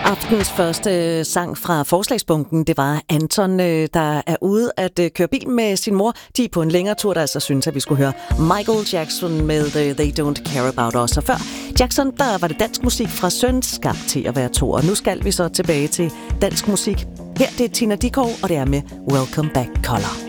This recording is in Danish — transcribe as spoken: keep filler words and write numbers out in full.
Aftens første sang fra forslagsbunken, det var Anton, der er ude at køre bil med sin mor. De er på en længere tur, der altså synes, at vi skulle høre Michael Jackson med They Don't Care About Us. Og før Jackson, der var det dansk musik fra Søn, skabt til at være to. Og nu skal vi så tilbage til dansk musik. Her det er Tina Dickow, og det er med Welcome Back Color.